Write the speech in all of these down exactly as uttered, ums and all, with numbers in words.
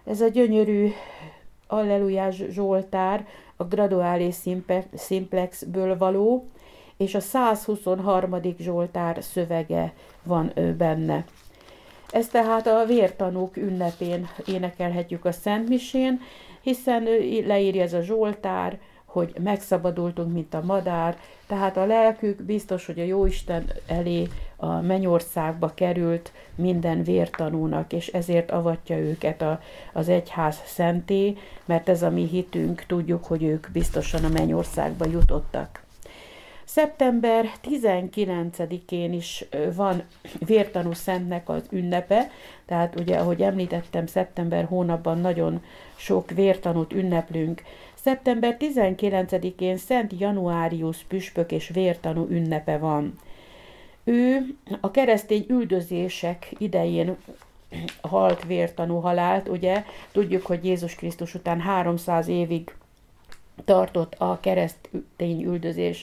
Ez a gyönyörű Allelujás Zsoltár a Graduális Simplexből való, és a százhuszonharmadik Zsoltár szövege van benne. Ezt tehát a vértanúk ünnepén énekelhetjük a Szentmisén, hiszen leírja ez a Zsoltár, hogy megszabadultunk, mint a madár, tehát a lelkük biztos, hogy a Jóisten elé a mennyországba került minden vértanúnak, és ezért avatja őket a, az egyház szenté, mert ez a mi hitünk, tudjuk, hogy ők biztosan a mennyországba jutottak. szeptember tizenkilencedikén is van vértanú szentnek az ünnepe, tehát ugye, ahogy említettem, szeptember hónapban nagyon sok vértanút ünneplünk. szeptember tizenkilencedikén Szent Januárius püspök és vértanú ünnepe van. Ő a keresztény üldözések idején halt vértanú halált, ugye tudjuk, hogy Jézus Krisztus után háromszáz évig tartott a keresztény üldözés.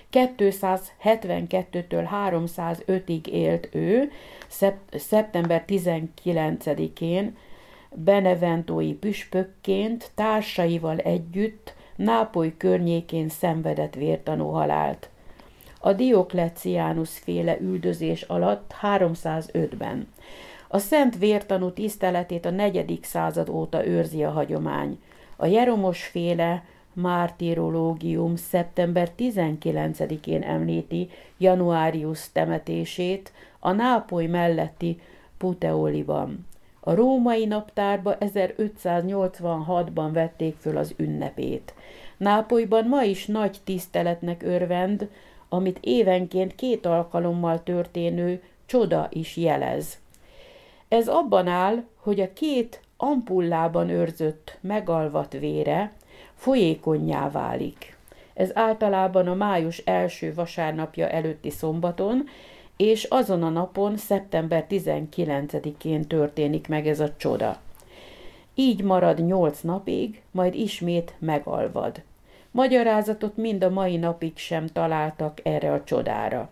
kétszázhetvenkettőtől háromszázötig élt ő, szeptember tizenkilencedikén beneventói püspökként társaival együtt Nápoly környékén szenvedett vértanú halált. A Diokleciánus féle üldözés alatt háromszázötben. A szent vértanú tiszteletét a negyedik század óta őrzi a hagyomány. A Jeromos féle mártirológium szeptember tizenkilencedikén említi Januárius temetését a Nápoly melletti Puteoliban. A római naptárba ezerötszáznyolcvanhatban vették föl az ünnepét. Nápolyban ma is nagy tiszteletnek örvend, amit évenként két alkalommal történő csoda is jelez. Ez abban áll, hogy a két ampullában őrzött megalvat vére folyékonnyá válik. Ez általában a május első vasárnapja előtti szombaton, és azon a napon, szeptember tizenkilencedikén történik meg ez a csoda. Így marad nyolc napig, majd ismét megalvad. Magyarázatot mind a mai napig sem találtak erre a csodára.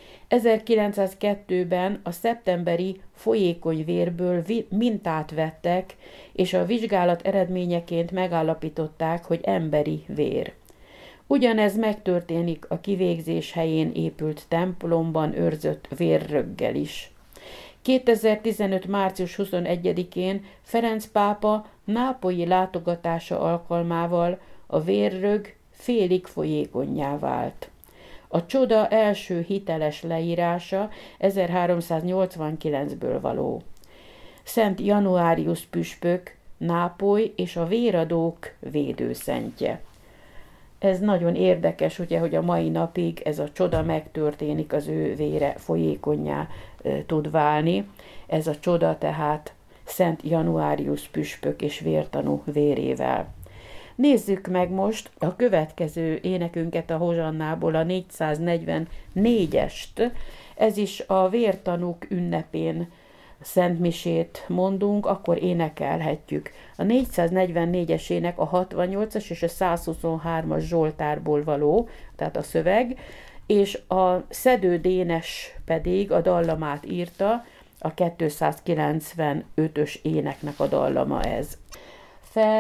ezerkilencszázkettőben a szeptemberi folyékony vérből mintát vettek, és a vizsgálat eredményeként megállapították, hogy emberi vér. Ugyanez megtörténik a kivégzés helyén épült templomban őrzött vérröggel is. kétezer-tizenöt. március huszonegyedikén Ferenc pápa nápolyi látogatása alkalmával a vérrög félig folyékonnyá vált. A csoda első hiteles leírása ezerháromszáznyolcvankilencből való. Szent Januárius püspök, Nápoly és a véradók védőszentje. Ez nagyon érdekes, ugye, hogy a mai napig ez a csoda megtörténik, az ő vére folyékonnyá e, tud válni. Ez a csoda tehát Szent Januárius püspök és vértanú vérével. Nézzük meg most a következő énekünket a Hozsannából, a négyszáznegyvennégyest. Ez is a vértanúk ünnepén szentmisét mondunk, akkor énekelhetjük. A négyszáznegyvennégyes ének a hatvannyolcas és a százhuszonhármas Zsoltárból való, tehát a szöveg, és a Szedő Dénes pedig a dallamát írta, a kétszázkilencvenötös éneknek a dallama ez. Fel